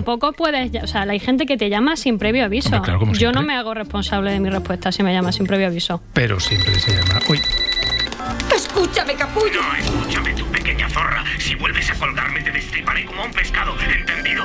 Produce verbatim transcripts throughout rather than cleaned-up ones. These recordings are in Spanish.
tampoco puedes... O sea, hay gente que te llama sin previo aviso. Hombre, claro, como Yo siempre. no me hago responsable de mi respuesta si me llama sin previo aviso. Pero siempre se llama... Uy, ¡Escúchame, capullo! No, escúchame, tu pequeña zorra. Si vuelves a colgarme, te destriparé como a un pescado. ¿Entendido?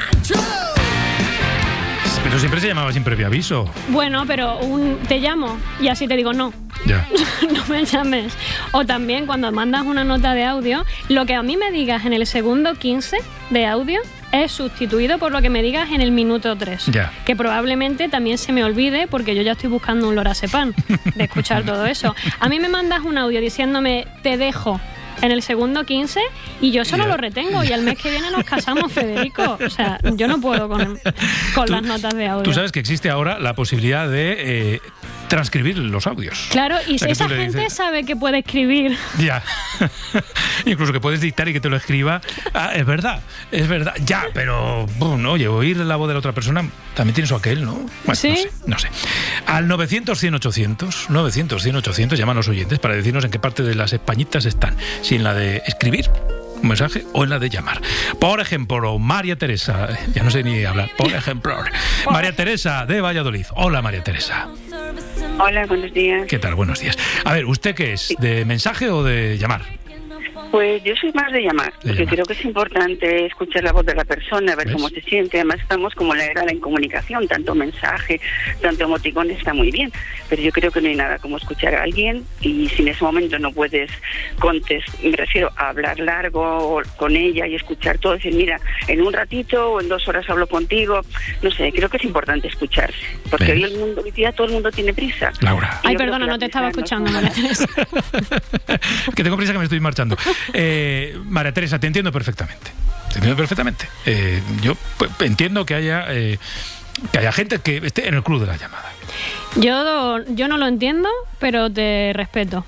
pero siempre se llamaba sin previo aviso. Bueno, pero un, te llamo y así te digo no. Ya. No me llames. O también cuando mandas una nota de audio, lo que a mí me digas en el segundo quince de audio es sustituido por lo que me digas en el minuto tres. Ya. Que probablemente también se me olvide porque yo ya estoy buscando un lorazepam de escuchar todo eso. A mí me mandas un audio diciéndome te dejo en el segundo quince y yo solo Ya. lo retengo y el mes que viene nos casamos, Federico. O sea, yo no puedo con, con Tú- las notas de audio. Tú sabes que existe ahora la posibilidad de eh, transcribir los audios. Claro, y O sea, si que esa tú le gente dices- sabe que puede escribir. Ya. Incluso que puedes dictar y que te lo escriba. Ah, es verdad, es verdad. Ya, pero, bueno, oye, oír la voz de la otra persona también tiene su aquel, ¿no? Bueno, ¿Sí? no sé, no sé. Al novecientos cien ochocientos, novecientos cien ochocientos, llaman los oyentes para decirnos en qué parte de las Españitas están. Si en la de escribir un mensaje o en la de llamar. Por ejemplo, María Teresa, ya no sé ni hablar, por ejemplo, María Teresa de Valladolid. Hola, María Teresa. Hola, buenos días. ¿Qué tal? Buenos días. A ver, ¿usted qué es? ¿De mensaje o de llamar? Pues yo soy más de llamar, De porque llamar. creo que es importante escuchar la voz de la persona, ver ¿Ves? cómo se siente. Además estamos como en la era de la incomunicación, tanto mensaje, tanto emoticón está muy bien, pero yo creo que no hay nada como escuchar a alguien y si en ese momento no puedes contestar, me refiero a hablar largo con ella y escuchar todo, decir, mira, en un ratito o en dos horas hablo contigo, no sé, creo que es importante escucharse, porque ¿Ves? hoy el mundo, hoy día todo el mundo tiene prisa. Laura. Y Ay, yo creo perdona, que no la te estaba prisa no escuchando, es María buena. Teresa. Que tengo prisa, que me estoy marchando. Eh, María Teresa, te entiendo perfectamente. Te entiendo perfectamente. Eh, yo pues, entiendo que haya eh, que haya gente que esté en el club de la llamada. Yo, yo no lo entiendo, pero te respeto.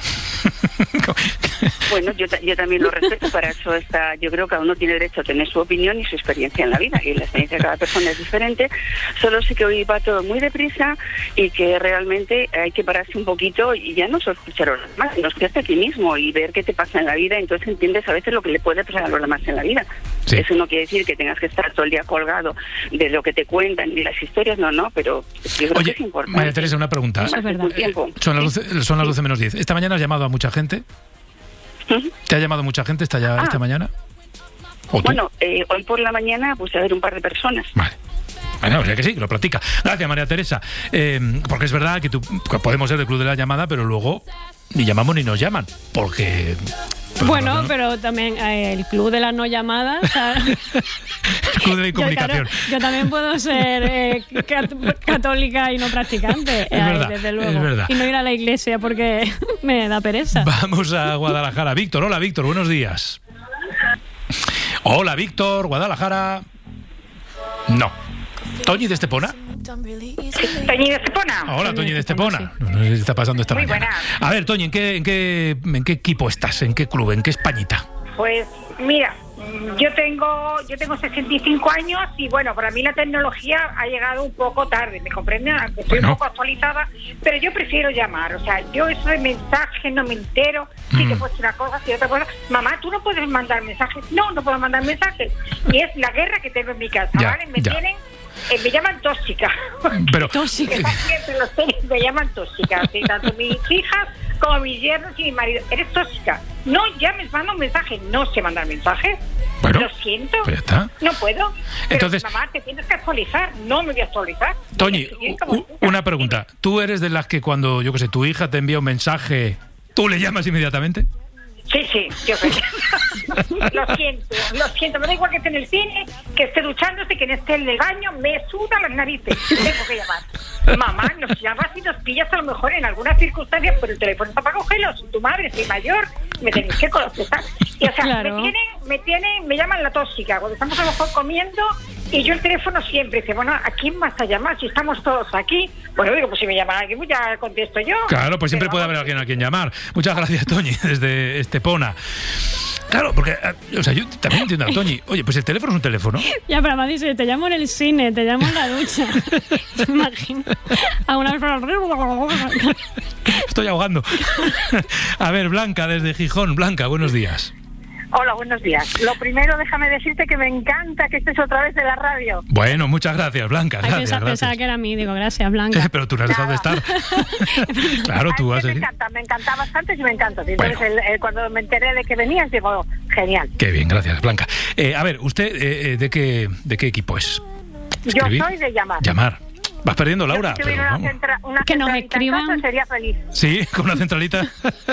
Bueno, yo, ta- yo también lo respeto, para eso está, yo creo que cada uno tiene derecho a tener su opinión y su experiencia en la vida, y la experiencia de cada persona es diferente, solo sé que hoy va todo muy deprisa y que realmente hay que pararse un poquito y ya no solo escuchar a los demás, sino escucharte a ti mismo y ver qué te pasa en la vida, entonces entiendes a veces lo que le puede pasar a los demás en la vida. Sí. Eso no quiere decir que tengas que estar todo el día colgado de lo que te cuentan y las historias, no, no, pero yo creo Oye, que es importante. María Teresa, una pregunta. Tomarse Es verdad. tu tiempo. Son las doce, son las doce menos diez. ¿Esta mañana has llamado a mucha gente? Ujú. ¿Te ha llamado mucha gente esta, ya, Ah. esta mañana? ¿O tú? Bueno, eh, hoy por la mañana pues a ver un par de personas. Vale. Bueno, o sea que sí, que lo practica. Gracias, María Teresa. Eh, porque es verdad que, tú, que podemos ser del club de la llamada, pero luego ni llamamos ni nos llaman. Porque... pues, Bueno, no, no. pero también eh, el club de las no llamadas. O sea, El club de la yo, claro, incomunicación. yo también puedo ser eh, cat- católica y no practicante, Es eh, verdad, desde luego. es verdad. Y no ir a la iglesia porque me da pereza. Vamos a Guadalajara. Víctor, hola Víctor, buenos días. Hola Víctor, Guadalajara. No. ¿Toñi de Estepona? Toñi de Estepona. Hola, Toñi Toñi de de Estepona, Estepona. No sé si está pasando esta Muy mañana. buenas. A ver, Toñi, ¿en qué, en, qué, ¿en qué equipo estás? ¿En qué club? ¿En qué Españita? Pues mira, mm, yo tengo yo tengo sesenta y cinco años y bueno, para mí la tecnología ha llegado un poco tarde, ¿me comprenden? Aunque estoy Bueno. un poco actualizada, pero yo prefiero llamar, o sea, yo eso de mensajes no me entero, si Mm. te puedo decir una cosa, si otra cosa, mamá, tú no puedes mandar mensajes, no, no puedo mandar mensajes, y es la guerra que tengo en mi casa, Ya, ¿vale? Me ya. tienen, eh, me llaman tóxica. Pero, Tóxica. Que siempre los tenis me llaman tóxica, ¿sí? Tanto mis hijas como mis yernos y mi marido. Eres tóxica. No llames, manda un mensaje. No sé mandar mensajes. Bueno, Lo siento. pues ya está. No puedo. Pero, Entonces- mamá, te tienes que actualizar. No me voy a actualizar. Toñi, Estoy como u- tú. una pregunta. ¿Tú eres de las que cuando, yo qué sé, tu hija te envía un mensaje, tú le llamas inmediatamente? Sí, sí, yo sé. Lo siento, lo siento. Me da igual que esté en el cine, que esté duchándose, que esté en el baño. Me suda las narices. Tengo que llamar. Mamá, nos llamas y nos pillas a lo mejor en algunas circunstancias, pero el teléfono está para cogerlo. Soy tu madre, soy mayor, me tenéis que contestar. Y o sea, Claro. me tienen, me tienen, me llaman la tóxica. Cuando estamos a lo mejor comiendo y yo el teléfono siempre dice, bueno, ¿a quién vas a llamar si estamos todos aquí? Bueno, digo, pues si me llaman alguien, pues ya contesto yo. Claro, pues siempre Pero puede vamos, haber alguien a quien llamar. Muchas gracias, Toñi, desde Estepona. Claro, porque, ah, o sea, yo también entiendo a Toñi. Oye, pues el teléfono es un teléfono. Ya, pero además dice, te llamo en el cine, te llamo en la ducha. Me imagino a una persona... Estoy ahogando. A ver, Blanca, desde Gijón. Blanca, buenos días. Hola, buenos días. Lo primero, déjame decirte que me encanta que estés otra vez en la radio. Bueno, muchas gracias, Blanca. Ay, Gracias, pensaba, gracias. pensaba que era a mí, digo, gracias, Blanca. Eh, pero tú no has dejado de estar. Claro, tú A has mí me seguido. encanta, me encantaba antes y me encanta. Entonces, Bueno. el- el- cuando me enteré de que venías, digo, genial. Qué bien, gracias, Blanca. Eh, a ver, ¿usted eh, eh, de qué de qué equipo es? Yo ¿Escribir? soy de llamar. Llamar. Vas perdiendo, Laura. Yo si Pero tuviera una, vamos. centra- una Que nos centralita en escriban. casa, sería feliz. Sí, con una centralita.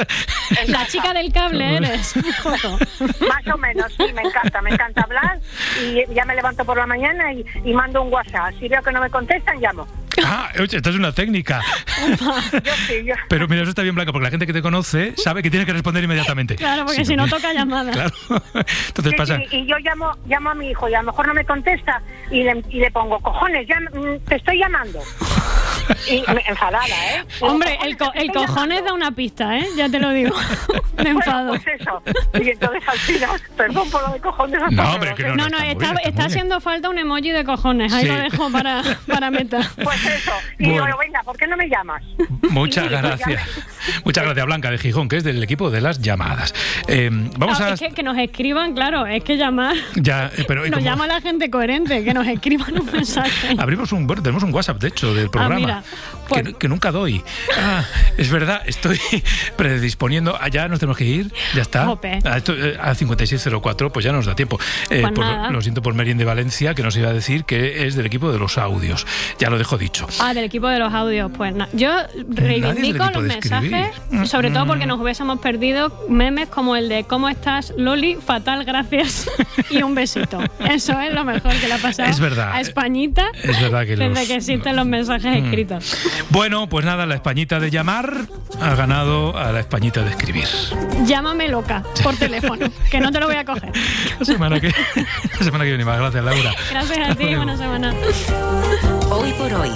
La chica del cable eres. Joto. Más o menos, sí, me encanta, me encanta hablar y ya me levanto por la mañana y, y mando un WhatsApp. Si veo que no me contestan, llamo. Ah, oye, esta es una técnica. Yo sí, yo. Pero mira, eso está bien, Blanca, porque la gente que te conoce sabe que tiene que responder inmediatamente. Claro, porque si no me- toca llamada. Claro. Entonces Sí, pasa. sí, y yo llamo llamo a mi hijo y a lo mejor no me contesta y le, y le pongo, cojones, ya mm, te estoy llamando. Y me, enfadada, ¿eh? Digo, Hombre, el, co- te el estoy cojones llamando. da una pista, ¿eh? Ya te lo digo. Me enfado. Bueno, pues eso. Y entonces al final, perdón por lo de cojones. No, hasta hombre, que luego, no, No, no, está muy está, bien, está está muy bien. haciendo falta un emoji de cojones. Ahí Sí. lo dejo para, para meta. Pues eso. Y Bueno. digo, venga, ¿por qué no me llamas? Muchas Y- y pues ya gracias. me- Muchas gracias, Blanca de Gijón, que es del equipo de las llamadas. Eh, vamos No, a. es que, que nos escriban, claro, es que llamar. Ya, eh, pero, ¿y Nos cómo? llama la gente coherente, que nos escriban un mensaje. Abrimos un, bueno, tenemos un WhatsApp, de hecho, del programa. mira, pues- que, que nunca doy. Ah, es verdad, estoy predisponiendo. Ah, ya nos tenemos que ir, ya está. Jope. A, esto, eh, a cincuenta y seis cero cuatro, pues ya nos da tiempo. Eh, Pues por- nada. lo siento por Merien de Valencia, que nos iba a decir que es del equipo de los audios. Ya lo dejo dicho. Ah, del equipo de los audios, pues nada. Yo del reivindico equipo los de escribir. mensajes, sobre todo porque nos hubiésemos perdido memes como el de ¿cómo estás, Loli? Fatal, gracias y un besito. Eso es lo mejor que le ha pasado Es verdad. a Españita Es verdad que desde los- que existen los mensajes escritos. Bueno, pues nada, la Españita de llamar ha ganado a la Españita de escribir. Llámame loca por teléfono, que no te lo voy a coger. La semana que, la semana que viene más. Gracias, Laura. Gracias a Hasta ti, luego. buena semana. Hoy por hoy.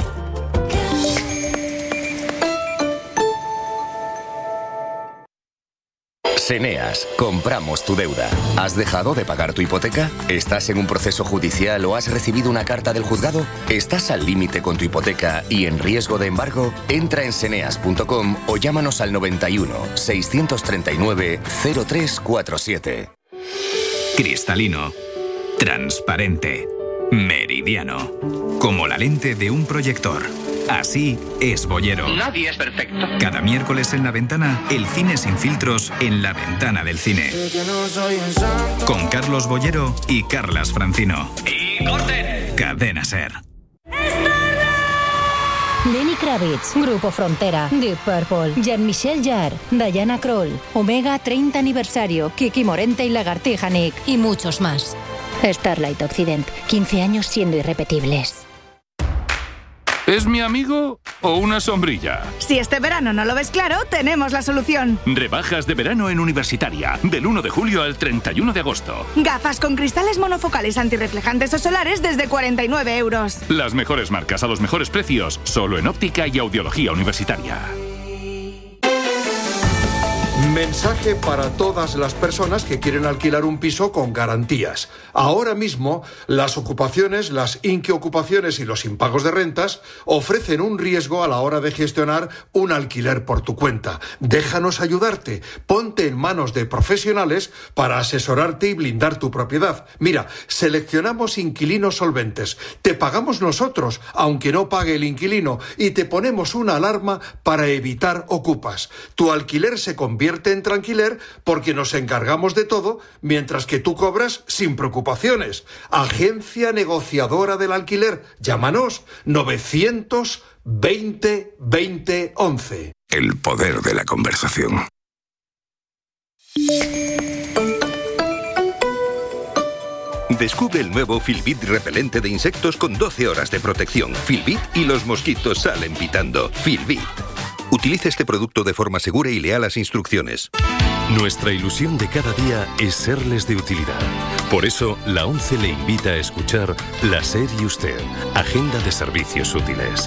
Seneas, compramos tu deuda. ¿Has dejado de pagar tu hipoteca? ¿Estás en un proceso judicial o has recibido una carta del juzgado? ¿Estás al límite con tu hipoteca y en riesgo de embargo? Entra en seneas punto com o llámanos al noventa y uno, seiscientos treinta y nueve, cero tres cuarenta y siete. Cristalino, transparente, meridiano, como la lente de un proyector. Así es Boyero. Nadie es perfecto. Cada miércoles en La Ventana, el cine sin filtros en la ventana del cine. Con Carlos Boyero y Carlas Francino. ¡Y corten! Cadena Ser. Lenny Kravitz, Grupo Frontera, Deep Purple, Jean-Michel Jarre, Diana Kroll, Omega treinta aniversario, Kiki Morente y Lagartija Nick y muchos más. Starlight Occident, quince años siendo irrepetibles. ¿Es mi amigo o una sombrilla? Si este verano no lo ves claro, tenemos la solución. Rebajas de verano en Universitaria, del uno de julio al treinta y uno de agosto. Gafas con cristales monofocales antirreflejantes o solares desde cuarenta y nueve euros. Las mejores marcas a los mejores precios, solo en óptica y audiología universitaria. Mensaje para todas las personas que quieren alquilar un piso con garantías. Ahora mismo, las ocupaciones, las inquiocupaciones y los impagos de rentas ofrecen un riesgo a la hora de gestionar un alquiler por tu cuenta. Déjanos ayudarte. Ponte en manos de profesionales para asesorarte y blindar tu propiedad. Mira, seleccionamos inquilinos solventes. Te pagamos nosotros, aunque no pague el inquilino, y te ponemos una alarma para evitar ocupas. Tu alquiler se convierte en tranquiler porque nos encargamos de todo mientras que tú cobras sin preocupaciones. Agencia negociadora del alquiler. Llámanos novecientos veinte veinte once. El poder de la conversación. Descubre el nuevo Filbit repelente de insectos con doce horas de protección. Filbit y los mosquitos salen pitando. Filbit. Utilice este producto de forma segura y lea las instrucciones. Nuestra ilusión de cada día es serles de utilidad. Por eso, la ONCE le invita a escuchar La SER y Usted, Agenda de Servicios Útiles.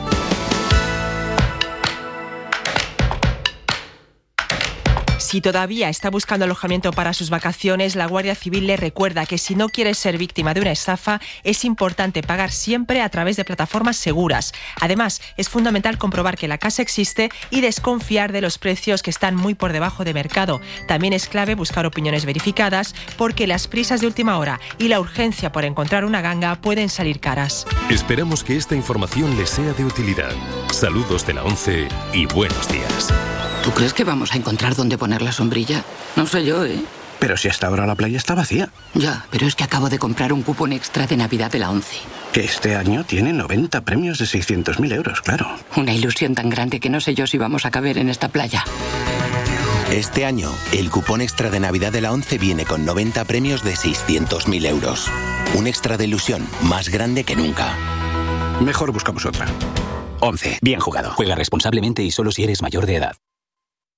Si todavía está buscando alojamiento para sus vacaciones, la Guardia Civil le recuerda que si no quiere ser víctima de una estafa, es importante pagar siempre a través de plataformas seguras. Además, es fundamental comprobar que la casa existe y desconfiar de los precios que están muy por debajo de mercado. También es clave buscar opiniones verificadas porque las prisas de última hora y la urgencia por encontrar una ganga pueden salir caras. Esperamos que esta información les sea de utilidad. Saludos de la ONCE y buenos días. ¿Tú crees que vamos a encontrar dónde poner la sombrilla? No sé yo, ¿eh? Pero si hasta ahora la playa está vacía. Ya, pero es que acabo de comprar un cupón extra de Navidad de la ONCE. Que este año tiene noventa premios de seiscientos mil euros, claro. Una ilusión tan grande que no sé yo si vamos a caber en esta playa. Este año, el cupón extra de Navidad de la ONCE viene con noventa premios de seiscientos mil euros. Un extra de ilusión más grande que nunca. Mejor buscamos otra. ONCE. Bien jugado. Juega responsablemente y solo si eres mayor de edad.